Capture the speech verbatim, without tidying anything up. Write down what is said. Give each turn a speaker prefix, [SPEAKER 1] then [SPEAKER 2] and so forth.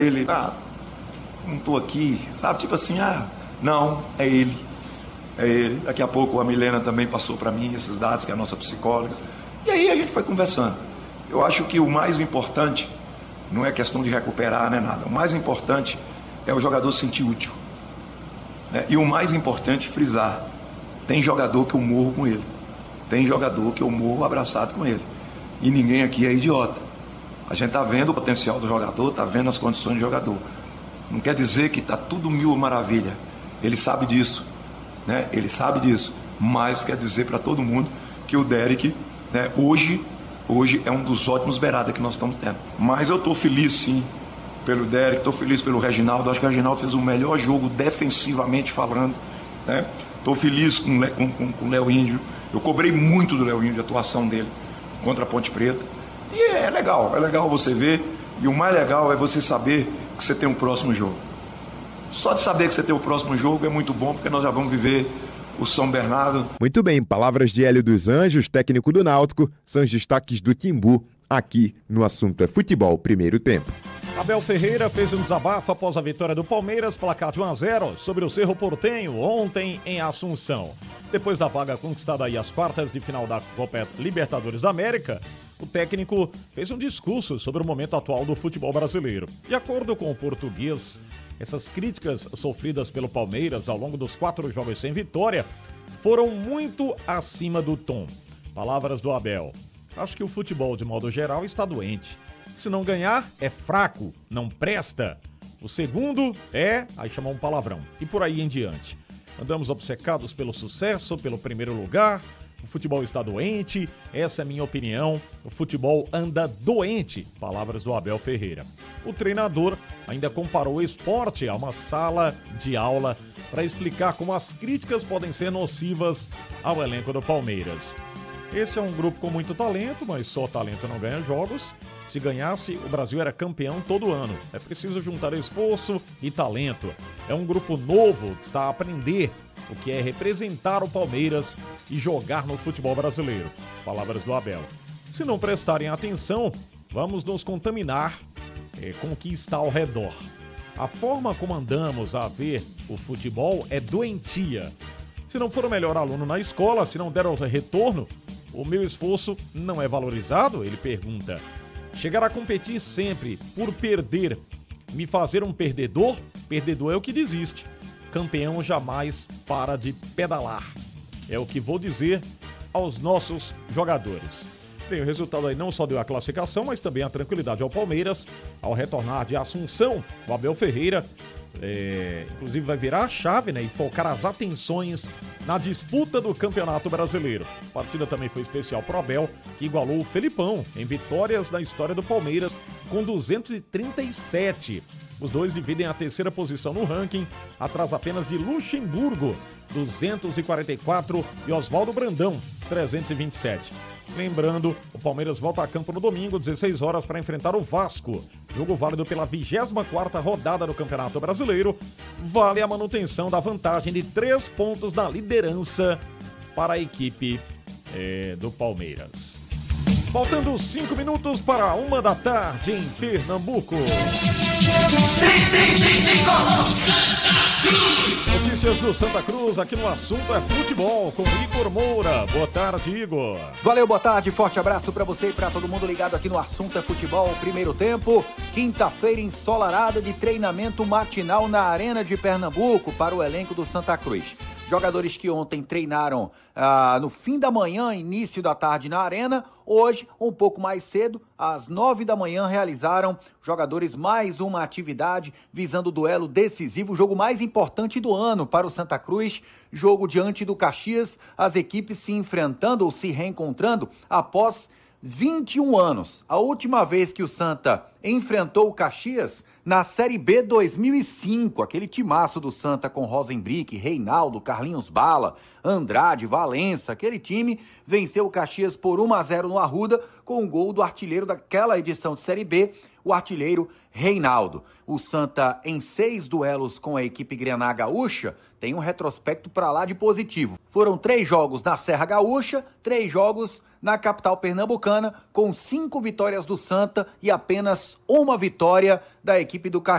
[SPEAKER 1] ele, ah, não estou aqui, sabe? Tipo assim, ah, não, é ele. É ele. Daqui a pouco a Milena também passou para mim esses dados, que é a nossa psicóloga. E aí a gente foi conversando. Eu acho que o mais importante não é questão de recuperar, não é nada. O mais importante é o jogador se sentir útil. Né? E o mais importante, frisar, tem jogador que eu morro com ele. Tem jogador que eu morro abraçado com ele. E ninguém aqui é idiota. A gente está vendo o potencial do jogador, está vendo as condições do jogador. Não quer dizer que está tudo mil maravilha. Ele sabe disso. Né? Ele sabe disso. Mas quer dizer para todo mundo que o Derek, né, hoje, hoje é um dos ótimos beiradas que nós estamos tendo. Mas eu estou feliz, sim, pelo Derek, estou feliz pelo Reginaldo. Acho que o Reginaldo fez o melhor jogo defensivamente falando. Estou, né? feliz com o com, com, com Léo Índio. Eu cobrei muito do Léo Índio, a atuação dele contra a Ponte Preta. E é legal, é legal você ver. E o mais legal é você saber que você tem um próximo jogo. Só de saber que você tem o próximo jogo é muito bom, porque nós já vamos viver o São Bernardo.
[SPEAKER 2] Muito bem, palavras de Hélio dos Anjos, técnico do Náutico, são os destaques do Timbu, aqui no Assunto é Futebol, primeiro tempo.
[SPEAKER 3] Abel Ferreira fez um desabafo após a vitória do Palmeiras, placar de um a zero, sobre o Cerro Porteño, ontem em Assunção. Depois da vaga conquistada aí às quartas de final da Copa Libertadores da América, o técnico fez um discurso sobre o momento atual do futebol brasileiro. De acordo com o português, essas críticas sofridas pelo Palmeiras ao longo dos quatro jogos sem vitória foram muito acima do tom. Palavras do Abel. Acho que o futebol, de modo geral, está doente. Se não ganhar, é fraco, não presta. O segundo é... aí chamou um palavrão. E por aí em diante. Andamos obcecados pelo sucesso, pelo primeiro lugar. O futebol está doente, essa é a minha opinião. O futebol anda doente. Palavras do Abel Ferreira. O treinador ainda comparou o esporte a uma sala de aula para explicar como as críticas podem ser nocivas ao elenco do Palmeiras. Esse é um grupo com muito talento, mas só talento não ganha jogos. Se ganhasse, o Brasil era campeão todo ano. É preciso juntar esforço e talento. É um grupo novo que está a aprender o que é representar o Palmeiras e jogar no futebol brasileiro. Palavras do Abel. Se não prestarem atenção, vamos nos contaminar é, com o que está ao redor. A forma como andamos a ver o futebol é doentia. Se não for o melhor aluno na escola, se não der o retorno, o meu esforço não é valorizado? Ele pergunta. Chegar a competir sempre por perder, me fazer um perdedor? Perdedor é o que desiste. Campeão jamais para de pedalar. É o que vou dizer aos nossos jogadores. Bem, o resultado aí não só deu a classificação, mas também a tranquilidade ao Palmeiras. Ao retornar de Assunção, o Abel Ferreira, é, inclusive vai virar a chave, né, e focar as atenções na disputa do Campeonato Brasileiro. A partida também foi especial para o Abel, que igualou o Felipão em vitórias na história do Palmeiras com duzentos e trinta e sete. Os dois dividem a terceira posição no ranking, atrás apenas de Luxemburgo, duzentos e quarenta e quatro, e Oswaldo Brandão, trezentos e vinte e sete. Lembrando, o Palmeiras volta a campo no domingo, dezesseis horas, para enfrentar o Vasco. Jogo válido pela vigésima quarta rodada do Campeonato Brasileiro. Vale a manutenção da vantagem de três pontos na liderança para a equipe é, do Palmeiras. Faltando cinco minutos para uma da tarde em Pernambuco. Notícias do Santa Cruz, aqui no Assunto é Futebol, com Igor Moura. Boa tarde, Igor.
[SPEAKER 4] Valeu, boa tarde, forte abraço para você e para todo mundo ligado aqui no Assunto é Futebol. Primeiro tempo, quinta-feira ensolarada de treinamento matinal na Arena de Pernambuco para o elenco do Santa Cruz. Jogadores que ontem treinaram ah, no fim da manhã, início da tarde na Arena, hoje, um pouco mais cedo, às nove da manhã, realizaram jogadores mais uma atividade visando o duelo decisivo, o jogo mais importante do ano para o Santa Cruz, jogo diante do Caxias, as equipes se enfrentando ou se reencontrando após vinte e um anos. A última vez que o Santa enfrentou o Caxias na Série B dois mil e cinco, aquele timaço do Santa com Rosenbrick, Reinaldo, Carlinhos Bala, Andrade, Valença, aquele time venceu o Caxias por um a zero no Arruda com o gol do artilheiro daquela edição de Série B, o artilheiro Reinaldo. O Santa, em seis duelos com a equipe Grená Gaúcha, tem um retrospecto para lá de positivo. Foram três jogos na Serra Gaúcha, três jogos na capital pernambucana, com cinco vitórias do Santa e apenas uma vitória da equipe do Caxias.